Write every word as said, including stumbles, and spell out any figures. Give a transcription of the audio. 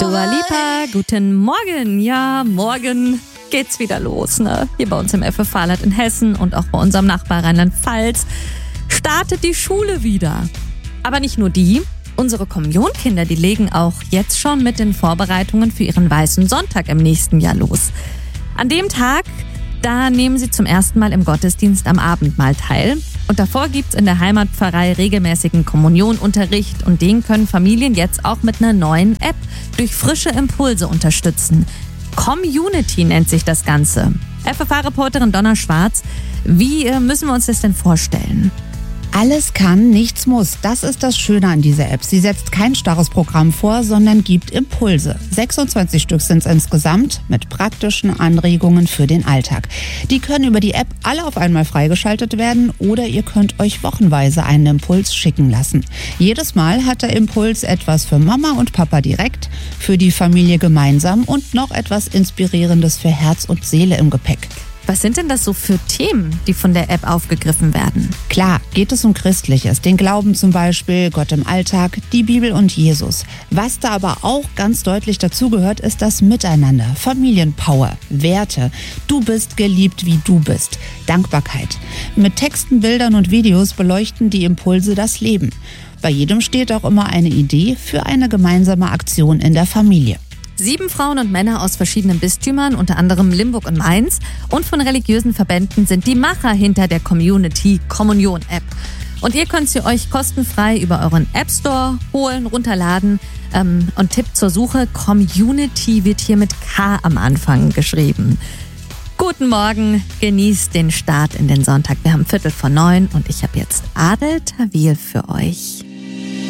Dua Lipa, guten Morgen. Ja, morgen geht's wieder los, ne? Hier bei uns im F F Fahrrad in Hessen und auch bei unserem Nachbar Rheinland-Pfalz startet die Schule wieder. Aber nicht nur die. Unsere Kommunionkinder, die legen auch jetzt schon mit den Vorbereitungen für ihren Weißen Sonntag im nächsten Jahr los. An dem Tag, da nehmen sie zum ersten Mal im Gottesdienst am Abendmahl teil. Und davor gibt's in der Heimatpfarrei regelmäßigen Kommunionunterricht und den können Familien jetzt auch mit einer neuen App durch frische Impulse unterstützen. Community nennt sich das Ganze. F F A-Reporterin Donna Schwarz, wie äh, müssen wir uns das denn vorstellen? Alles kann, nichts muss. Das ist das Schöne an dieser App. Sie setzt kein starres Programm vor, sondern gibt Impulse. sechsundzwanzig Stück sind es insgesamt mit praktischen Anregungen für den Alltag. Die können über die App alle auf einmal freigeschaltet werden oder ihr könnt euch wochenweise einen Impuls schicken lassen. Jedes Mal hat der Impuls etwas für Mama und Papa direkt, für die Familie gemeinsam und noch etwas Inspirierendes für Herz und Seele im Gepäck. Was sind denn das so für Themen, die von der App aufgegriffen werden? Klar, geht es um Christliches, den Glauben zum Beispiel, Gott im Alltag, die Bibel und Jesus. Was da aber auch ganz deutlich dazugehört, ist das Miteinander, Familienpower, Werte. Du bist geliebt, wie du bist. Dankbarkeit. Mit Texten, Bildern und Videos beleuchten die Impulse das Leben. Bei jedem steht auch immer eine Idee für eine gemeinsame Aktion in der Familie. Sieben Frauen und Männer aus verschiedenen Bistümern, unter anderem Limburg und Mainz, und von religiösen Verbänden sind die Macher hinter der Community Kommunion App. Und ihr könnt sie euch kostenfrei über euren App Store holen, runterladen. Ähm, und Tipp zur Suche, Community wird hier mit K am Anfang geschrieben. Guten Morgen, genießt den Start in den Sonntag. Wir haben Viertel vor neun und ich habe jetzt Adel Tawil für euch.